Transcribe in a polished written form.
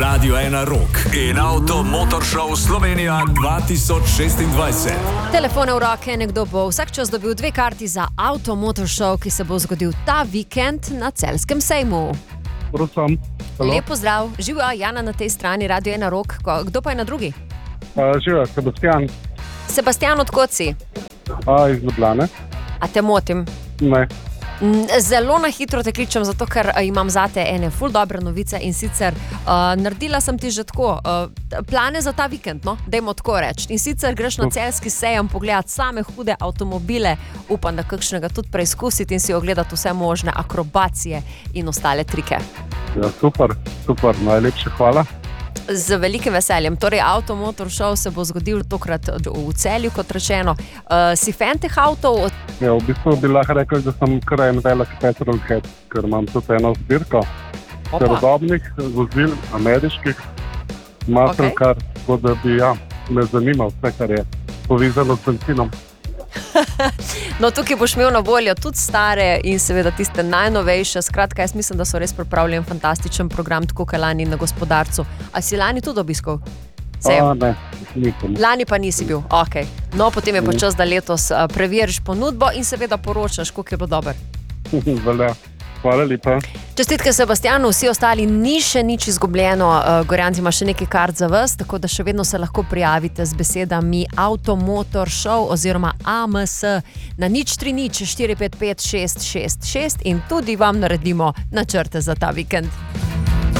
Radio 1 Rock in Auto Motor Show Slovenija 2026. Telefone v roke, nekdo bo vsak čas dobil 2 karti za Auto Motor Show, ki se bo zgodil ta vikend na Celjskem sejmu. Prosim. Lep pozdrav, živa Jana na tej strani, Radio 1 Rock. Kdo pa je na drugi? Živa, Sebastian. Sebastian, odkot si? Iz Ljubljane. A te motim? Ne. Zelo na hitro te kličem, zato ker imam zate ene ful dobre novice in sicer naredila sem ti že tako plane za ta vikend, no? Dajmo tako reči. In sicer greš na Celjski sejem pogledat same hude avtomobile, upam, da kakšnega tudi preizkusiti in si ogledati vse možne akrobacije in ostale trike. Ja, super, najlepše hvala. Z velikim veseljem. Torej, Auto Motor Show se bo zgodil tokrat v Celju, kot rečeno. Si fan teh avtov? Ja, v bistvu bi lahko rekel, da sem kar en velik petrolhead, ker imam tudi eno zbirko starodobnih vozil, ameriških, muscle car, tako da bi me zanima vse, kar je povezano s benzinom. No, tukaj boš imel na voljo tudi stare in seveda tiste najnovejše. Skratka, jaz mislim, da so res pripravljeni fantastičen program, tako kot lani na Gospodarcu. A si lani tudi obiskal? Ne, nisem. Lani pa nisi bil, okej. No, potem je pa čas, da letos preveriš ponudbo in seveda poročaš, koliko je bilo dober. Velja. Hvala lepa. Čestitke Sebastianu, vsi ostali ni še nič izgubljeno. Gorjanc ima še nekaj kart za vas, tako da še vedno se lahko prijavite z besedami Auto Motor Show oziroma AMS na 030 455 666 in tudi vam naredimo načrte za ta vikend.